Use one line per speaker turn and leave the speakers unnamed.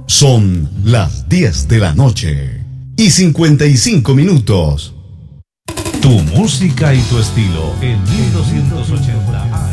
Son las 10 de la noche y 55 minutos.
Tu música y tu estilo en 1280 AM.